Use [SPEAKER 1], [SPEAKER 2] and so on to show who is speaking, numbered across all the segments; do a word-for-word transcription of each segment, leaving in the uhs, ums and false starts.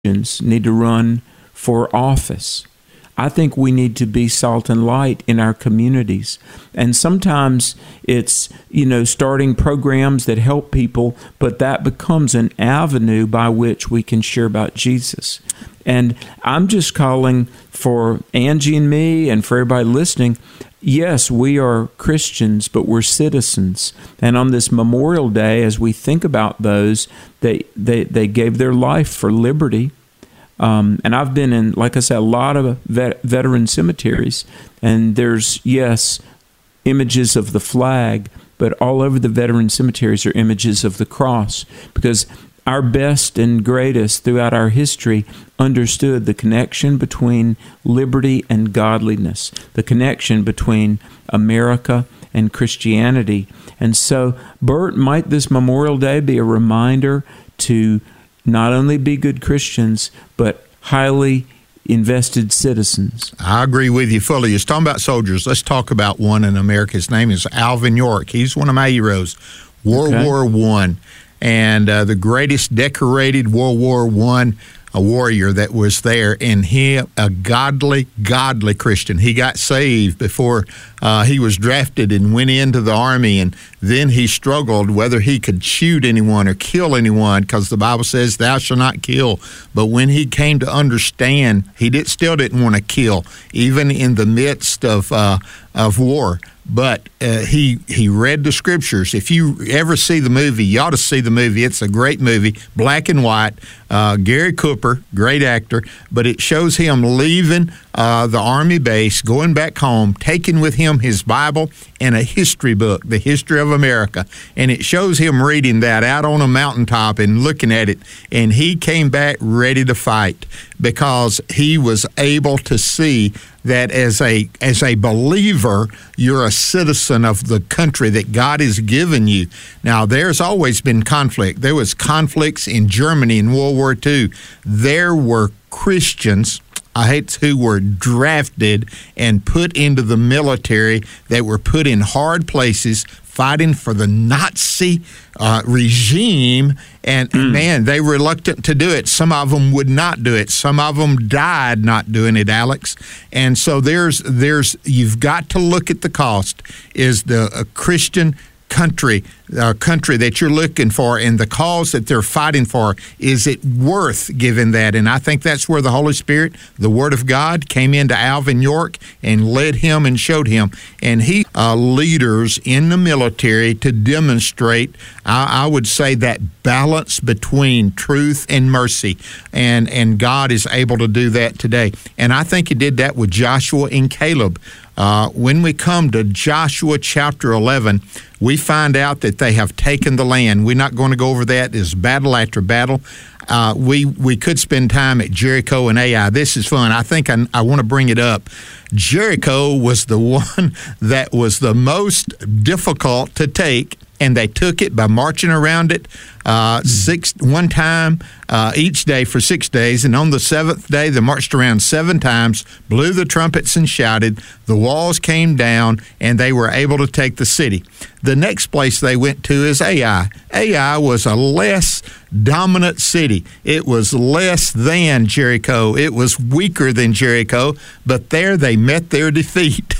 [SPEAKER 1] Christians need to run for office. I think we need to be salt and light in our communities. And sometimes it's, you know, starting programs that help people, but that becomes an avenue by which we can share about Jesus. And I'm just calling for Angie and me and for everybody listening. Yes, we are Christians, but we're citizens. And on this Memorial Day, as we think about those, they they, they gave their life for liberty. Um, and I've been in, like I said, a lot of vet, veteran cemeteries, and there's, yes, images of the flag, but all over the veteran cemeteries are images of the cross, because our best and greatest throughout our history understood the connection between liberty and godliness, the connection between America and Christianity. And so, Bert, might this Memorial Day be a reminder to not only be good Christians, but highly invested citizens?
[SPEAKER 2] I agree with you fully. You're talking about soldiers. Let's talk about one in America. His name is Alvin York. He's one of my heroes. World
[SPEAKER 1] Okay.
[SPEAKER 2] War One, and uh, the greatest decorated World War One a warrior that was there, and he, a godly, godly Christian. He got saved before uh, he was drafted and went into the Army, and then he struggled whether he could shoot anyone or kill anyone, because the Bible says, thou shalt not kill. But when he came to understand, he did, still didn't want to kill, even in the midst of uh, of war. But uh, he he read the scriptures. If you ever see the movie, you ought to see the movie. It's a great movie, black and white. Uh, Gary Cooper, great actor, but it shows him leaving uh, the Army base, going back home, taking with him his Bible and a history book, the history of America. And it shows him reading that out on a mountaintop and looking at it. And he came back ready to fight, because he was able to see that as a as a believer, you're a citizen of the country that God has given you. Now, there's always been conflict. There was conflicts in Germany in World War Two. There were Christians, I hate who were drafted and put into the military, that were put in hard places fighting for the Nazi uh, regime, and mm. man, they were reluctant to do it. Some of them would not do it. Some of them died not doing it, Alex. And so there's there's you've got to look at the cost. Is the a Christian country, uh, country that you're looking for, and the cause that they're fighting for, is it worth giving that? And I think that's where the Holy Spirit, the Word of God, came into Alvin York and led him and showed him. And he uh, leaders in the military to demonstrate, I, I would say, that balance between truth and mercy. And, and God is able to do that today. And I think he did that with Joshua and Caleb. Uh, when we come to Joshua chapter eleven, we find out that they have taken the land. We're not going to go over that. There's battle after battle. Uh, we we could spend time at Jericho and Ai. This is fun. I think I, I want to bring it up. Jericho was the one that was the most difficult to take, and they took it by marching around it uh, six one time uh, each day for six days. And on the seventh day, they marched around seven times, blew the trumpets and shouted. The walls came down, and they were able to take the city. The next place they went to is Ai. Ai was a less dominant city. It was less than Jericho. It was weaker than Jericho, but there they met their defeat.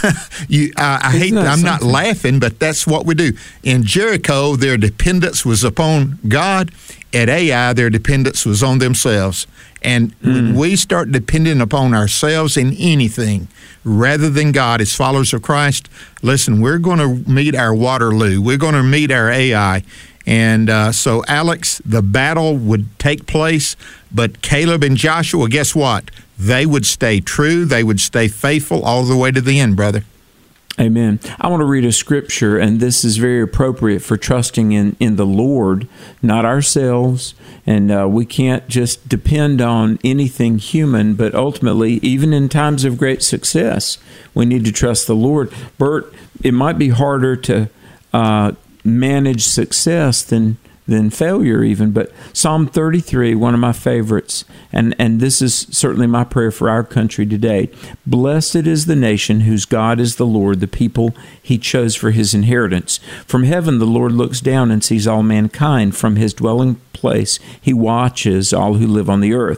[SPEAKER 2] you, uh, I hate. I'm something? Not laughing, but that's what we do. In Jericho, their dependence was upon God. At Ai, their dependence was on themselves. And mm. when we start depending upon ourselves in anything rather than God as followers of Christ, listen, we're going to meet our Waterloo. We're going to meet our Ai. And uh, so, Alex, the battle would take place, but Caleb and Joshua, guess what? They would stay true. They would stay faithful all the way to the end, brother.
[SPEAKER 1] Amen. I want to read a scripture, and this is very appropriate for trusting in, in the Lord, not ourselves. And uh, we can't just depend on anything human, but ultimately, even in times of great success, we need to trust the Lord. Bert, it might be harder to uh, manage success than than failure even, but Psalm thirty-three, one of my favorites, and, and this is certainly my prayer for our country today. Blessed is the nation whose God is the Lord, the people he chose for his inheritance. From heaven the Lord looks down and sees all mankind. From his dwelling place he watches all who live on the earth.